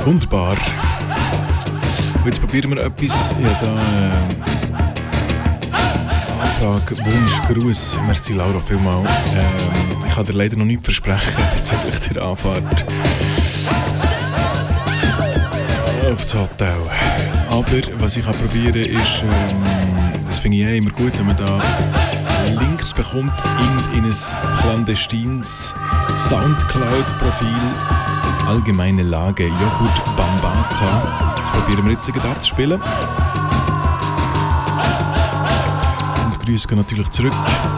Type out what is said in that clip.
Wunderbar. Jetzt probieren wir etwas. Ich habe da Anfrage, Wunsch, Gruß. Merci Laura vielmals. Ich kann dir leider noch nichts versprechen bezüglich der Anfahrt auf das Hotel. Aber was ich probieren kann, ist, das finde ich immer gut, wenn man da Links bekommt in ein clandestines Soundcloud-Profil. Allgemeine Lage, Joghurt Bambata. Das probieren wir jetzt gerade abzuspielen. Und Grüße gehen natürlich zurück